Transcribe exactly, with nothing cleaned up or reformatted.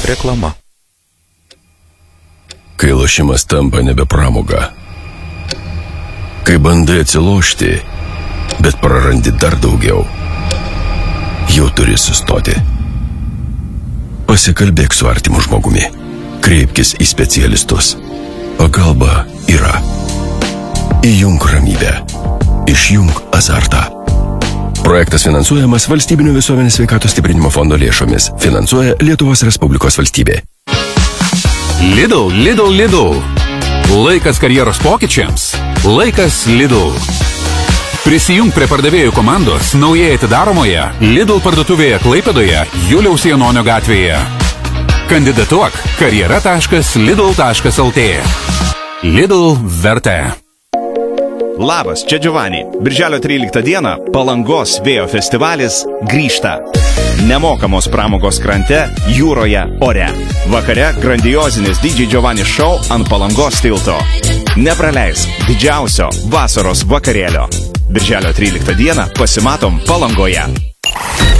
Reklama. Kai lošimas tampa nebe pramoga. Kai bandai atsilošti, bet prarandi dar daugiau. Jau turi sustoti. Pasikalbėk su artimu žmogumi. Kreipkis į specialistus. Pagalba yra. Įjunk ramybę. Išjunk azartą. Projektas finansuojamas Valstybinio visuomenės sveikatos stiprinimo fondo lėšomis. Finansuoja Lietuvos Respublikos valstybė. Lidl, Lidl, Lidl. Laikas karjeros pokyčiams. Laikas Lidl. Prisijunk prie pardavėjų komandos naujai atidaromoje Lidl parduotuvėje Klaipėdoje, Juliaus Janonio gatvėje. Kandidatuok karjera taškas lidl taškas lt. Lidl vertė. Labas, čia Giovanni. Birželio tryliktą dieną Palangos vėjo festivalis grįžta. Nemokamos pramogos krante, jūroje, ore. Vakare grandiozinis D J Giovanni show ant Palangos tilto. Nepraleisk didžiausio vasaros vakarėlio. Birželio tryliktą dieną pasimatom Palangoje.